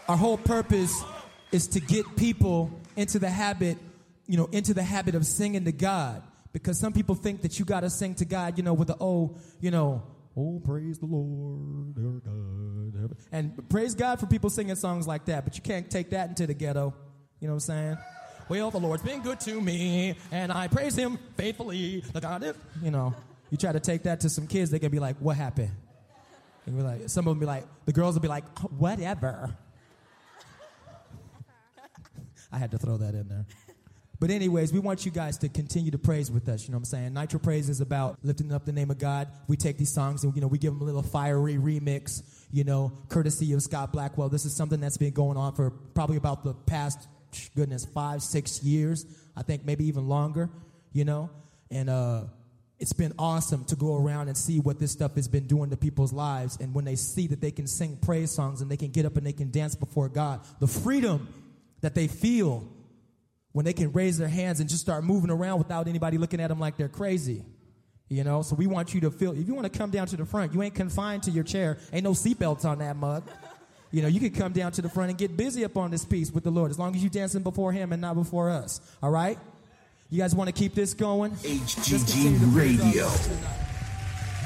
Our whole purpose is to get people into the habit, of singing to God. Because some people think that you got to sing to God, with the oh, praise the Lord, our God. And praise God for people singing songs like that, but you can't take that into the ghetto. You know what I'm saying? Well, the Lord's been good to me, and I praise him faithfully. You try to take that to some kids, they can be like, what happened? And be like, some of them be like, the girls will be like, oh, whatever. I had to throw that in there. But anyways, we want you guys to continue to praise with us, you know what I'm saying? Nitro Praise is about lifting up the name of God. We take these songs and, we give them a little fiery remix, courtesy of Scott Blackwell. This is something that's been going on for probably about the past, 5-6 years. I think maybe even longer, And it's been awesome to go around and see what this stuff has been doing to people's lives. And when they see that they can sing praise songs and they can get up and they can dance before God, the freedom that they feel when they can raise their hands and just start moving around without anybody looking at them like they're crazy, So we want you to feel, if you want to come down to the front, you ain't confined to your chair. Ain't no seatbelts on that mug. You can come down to the front and get busy up on this piece with the Lord, as long as you're dancing before him and not before us, all right? You guys want to keep this going? HGG Radio.